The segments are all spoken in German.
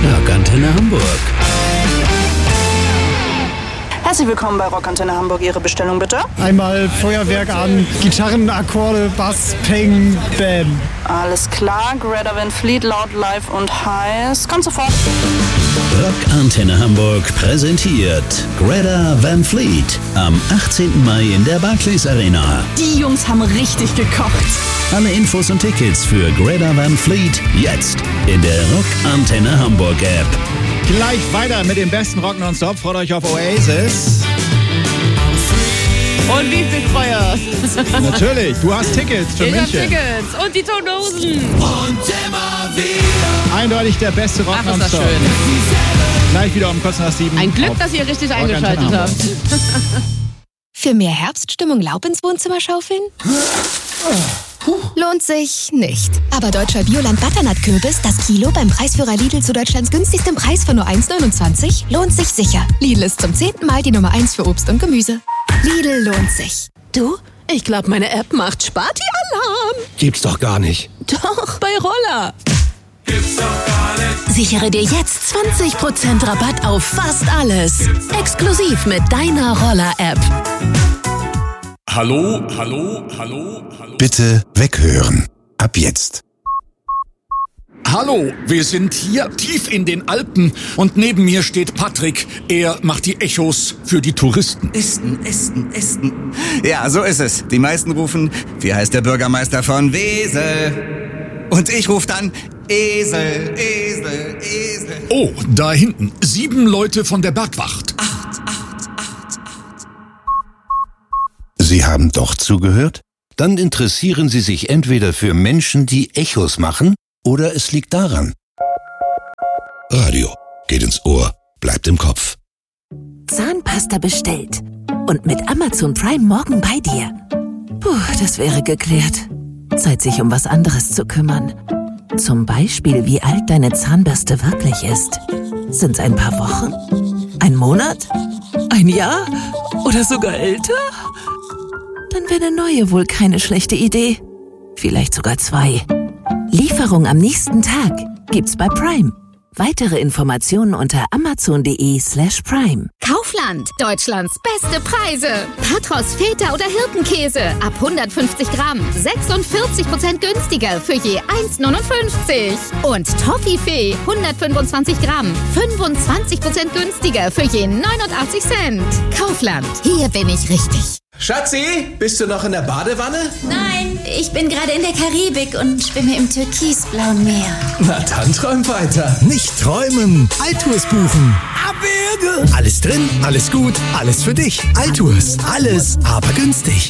Rockantenne Hamburg. Herzlich willkommen bei Rockantenne Hamburg. Ihre Bestellung bitte? Einmal Feuerwerk an, Gitarren, Akkorde, Bass, Peng, Bam. Alles klar, Greta Van Fleet, laut, live und heiß. Kommt sofort. Rockantenne Hamburg präsentiert Greta Van Fleet am 18. Mai in der Barclays Arena. Die Jungs haben richtig gekocht. Alle Infos und Tickets für Greta Van Fleet jetzt in der Rockantenne Hamburg App. Gleich weiter mit dem besten Rock nonstop. Freut euch auf Oasis. Und wie viel Feuer? Natürlich, du hast Tickets für Ich hab München. Tickets und die Toten Hosen. Eindeutig der beste Rock Ach, ist das nonstop. schön. Gleich wieder um kurz nach 7. Ein Glück, auf dass ihr richtig Rockantenne eingeschaltet Hamburg. habt. Für mehr Herbststimmung Laub ins Wohnzimmer schaufeln? Lohnt sich nicht. Aber deutscher Bioland Butternut-Kürbis, das Kilo beim Preisführer Lidl zu Deutschlands günstigstem Preis von nur 1,29, lohnt sich sicher. Lidl ist zum 10. Mal die Nummer 1 für Obst und Gemüse. Lidl lohnt sich. Du, ich glaube, meine App macht Sparti-Alarm. Gibt's doch gar nicht. Doch, bei Roller. Sichere dir jetzt 20% Rabatt auf fast alles. Exklusiv mit deiner Roller-App. Hallo. Bitte weghören. Ab jetzt. Hallo, wir sind hier tief in den Alpen und neben mir steht Patrick. Er macht die Echos für die Touristen. Esten. Ja, so ist es. Die meisten rufen, wie heißt der Bürgermeister von Wesel? Und ich rufe dann Esel. Oh, da hinten. 7 Leute von der Bergwacht. Sie haben doch zugehört? Dann interessieren Sie sich entweder für Menschen, die Echos machen, oder es liegt daran. Radio geht ins Ohr, bleibt im Kopf. Zahnpasta bestellt. Und mit Amazon Prime morgen bei dir. Puh, das wäre geklärt. Zeit, sich um was anderes zu kümmern. Zum Beispiel, wie alt deine Zahnbürste wirklich ist. Sind's ein paar Wochen? Ein Monat? Ein Jahr? Oder sogar älter? Dann wäre eine neue wohl keine schlechte Idee. Vielleicht sogar 2. Lieferung am nächsten Tag gibt's bei Prime. Weitere Informationen unter amazon.de/prime. Kaufland, Deutschlands beste Preise. Patros, Feta oder Hirtenkäse ab 150 Gramm. 46% günstiger für je 1,59. Und Toffifee 125 Gramm. 25% günstiger für je 89 Cent. Kaufland, hier bin ich richtig. Schatzi, bist du noch in der Badewanne? Nein, ich bin gerade in der Karibik und schwimme im türkisblauen Meer. Na dann träum weiter. Nicht träumen, Altours buchen. Abwürge! Alles drin, alles gut, alles für dich. Altours, alles, aber günstig.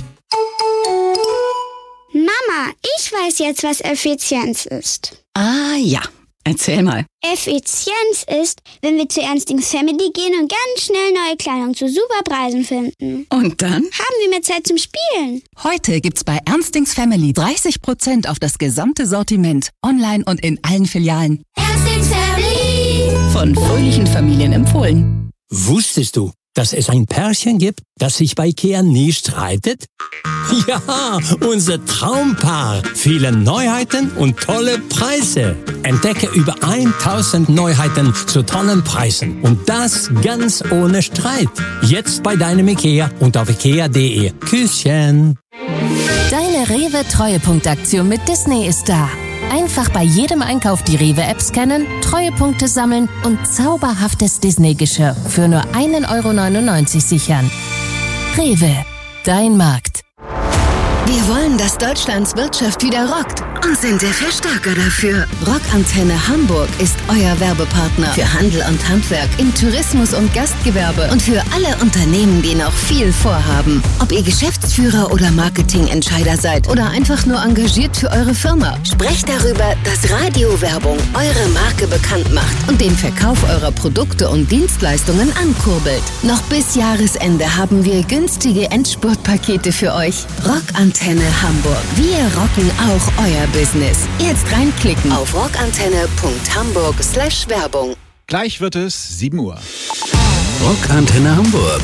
Mama, ich weiß jetzt, was Effizienz ist. Ah ja, erzähl mal. Effizienz ist, wenn wir zu Ernstings Family gehen und ganz schnell neue Kleidung zu super Preisen finden. Und dann? Haben wir mehr Zeit zum Spielen. Heute gibt's bei Ernstings Family 30% auf das gesamte Sortiment. Online und in allen Filialen. Ernstings Family! Von fröhlichen Familien empfohlen. Wusstest du, dass es ein Pärchen gibt, das sich bei Ikea nie streitet? Ja, unser Traumpaar. Viele Neuheiten und tolle Preise. Entdecke über 1000 Neuheiten zu tollen Preisen. Und das ganz ohne Streit. Jetzt bei deinem Ikea und auf ikea.de. Küsschen. Deine Rewe-Treuepunktaktion mit Disney ist da. Einfach bei jedem Einkauf die Rewe-App scannen, Treuepunkte sammeln und zauberhaftes Disney-Geschirr für nur 1,99 € sichern. Rewe, dein Markt. Wir wollen, dass Deutschlands Wirtschaft wieder rockt und sind der Verstärker dafür. Rockantenne Hamburg ist euer Werbepartner für Handel und Handwerk, im Tourismus und Gastgewerbe und für alle Unternehmen, die noch viel vorhaben. Ob ihr Geschäftsführer oder Marketingentscheider seid oder einfach nur engagiert für eure Firma, sprecht darüber, dass Radiowerbung eure Marke bekannt macht und den Verkauf eurer Produkte und Dienstleistungen ankurbelt. Noch bis Jahresende haben wir günstige Endspurtpakete für euch. Rockantenne Hamburg. Wir rocken auch euer Business. Jetzt reinklicken auf rockantenne.hamburg/Werbung. Gleich wird es 7 Uhr. Rockantenne Hamburg.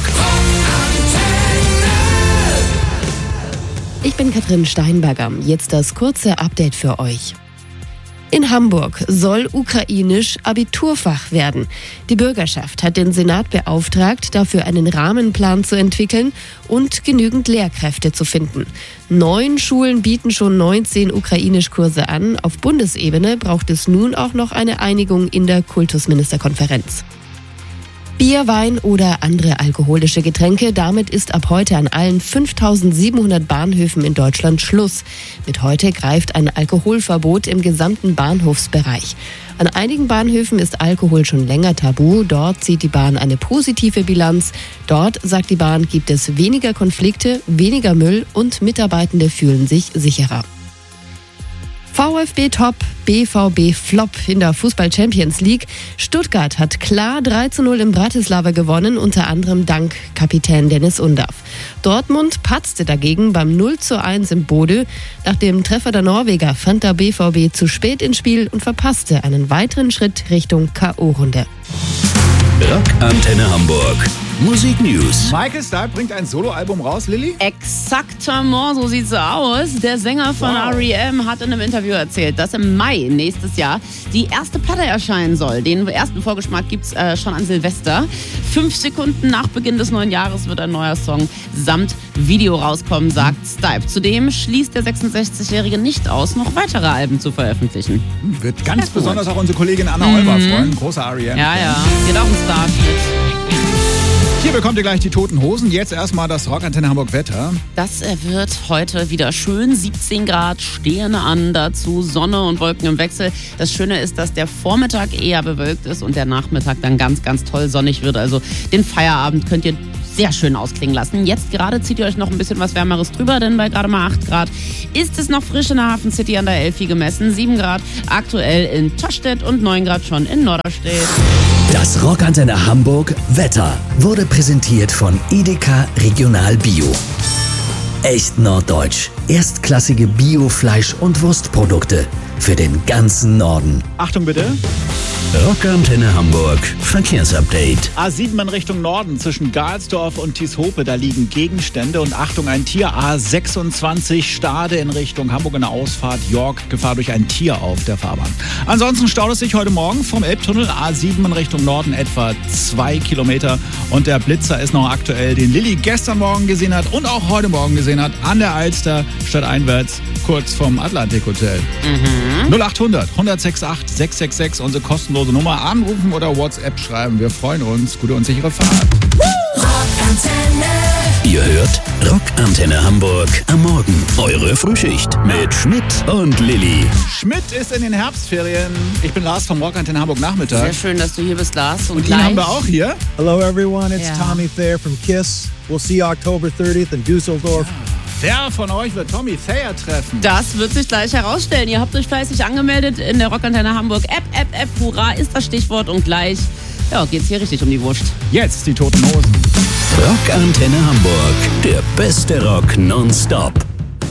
Ich bin Katrin Steinberger. Jetzt das kurze Update für euch. In Hamburg soll Ukrainisch Abiturfach werden. Die Bürgerschaft hat den Senat beauftragt, dafür einen Rahmenplan zu entwickeln und genügend Lehrkräfte zu finden. 9 Schulen bieten schon 19 Ukrainischkurse an. Auf Bundesebene braucht es nun auch noch eine Einigung in der Kultusministerkonferenz. Bier, Wein oder andere alkoholische Getränke. Damit ist ab heute an allen 5.700 Bahnhöfen in Deutschland Schluss. Mit heute greift ein Alkoholverbot im gesamten Bahnhofsbereich. An einigen Bahnhöfen ist Alkohol schon länger tabu. Dort zieht die Bahn eine positive Bilanz. Dort, sagt die Bahn, gibt es weniger Konflikte, weniger Müll und Mitarbeitende fühlen sich sicherer. VfB Top, BVB Flop in der Fußball-Champions League. Stuttgart hat klar 3:0 in Bratislava gewonnen, unter anderem dank Kapitän Dennis Undav. Dortmund patzte dagegen beim 0:1 im Bodø. Nach dem Treffer der Norweger fand der BVB zu spät ins Spiel und verpasste einen weiteren Schritt Richtung K.O.-Runde. Rockantenne Hamburg. Musik News. Michael Stipe bringt ein Soloalbum raus, Lilly? Exaktement, so sieht's aus. Der Sänger von R.E.M. hat in einem Interview erzählt, dass im Mai nächstes Jahr die erste Platte erscheinen soll. Den ersten Vorgeschmack gibt's schon an Silvester. 5 Sekunden nach Beginn des neuen Jahres wird ein neuer Song samt Video rauskommen, sagt Stipe. Zudem schließt der 66-Jährige nicht aus, noch weitere Alben zu veröffentlichen. Wird ganz besonders auch unsere Kollegin Anna Olber freuen. Großer R.E.M. Ja, geht auch ein Starship. Hier bekommt ihr gleich die Toten Hosen. Jetzt erstmal das Rockantenne Hamburg Wetter. Das wird heute wieder schön. 17 Grad stehen an, dazu Sonne und Wolken im Wechsel. Das Schöne ist, dass der Vormittag eher bewölkt ist und der Nachmittag dann ganz, ganz toll sonnig wird. Also den Feierabend könnt ihr sehr schön ausklingen lassen. Jetzt gerade zieht ihr euch noch ein bisschen was Wärmeres drüber, denn bei gerade mal 8 Grad ist es noch frisch in der Hafen City an der Elfi gemessen. 7 Grad aktuell in Tostedt und 9 Grad schon in Norderstedt. Das Rockantenne Hamburg Wetter wurde präsentiert von Edeka Regional Bio. Echt norddeutsch. Erstklassige Bio-Fleisch- und Wurstprodukte für den ganzen Norden. Achtung bitte. Rockantenne Hamburg Verkehrsupdate. A7 in Richtung Norden zwischen Galsdorf und Tieshope, da liegen Gegenstände und Achtung, ein Tier. A26 Stade in Richtung Hamburg in der Ausfahrt York, Gefahr durch ein Tier auf der Fahrbahn. Ansonsten staut es sich heute Morgen vom Elbtunnel A7 in Richtung Norden etwa 2 Kilometer und der Blitzer ist noch aktuell, den Lilly gestern Morgen gesehen hat und auch heute Morgen gesehen hat, an der Alster stadteinwärts, kurz vom Atlantik Hotel. 0800 106.8 666, unsere kostenlose Nummer, anrufen oder WhatsApp schreiben. Wir freuen uns. Gute und sichere Fahrt. Ihr hört Rockantenne Hamburg am Morgen. Eure Frühschicht mit Schmidt und Lilly. Schmidt ist in den Herbstferien. Ich bin Lars vom Rockantenne Hamburg Nachmittag. Sehr schön, dass du hier bist, Lars. Und ihn haben wir auch hier. Hello everyone, it's Tommy Thayer from KISS. We'll see you October 30th in Düsseldorf. Wer von euch wird Tommy Thayer treffen? Das wird sich gleich herausstellen. Ihr habt euch fleißig angemeldet in der Rockantenne Hamburg App. Hurra ist das Stichwort und gleich geht's hier richtig um die Wurst. Jetzt die Toten Hosen. Rockantenne Hamburg, der beste Rock nonstop.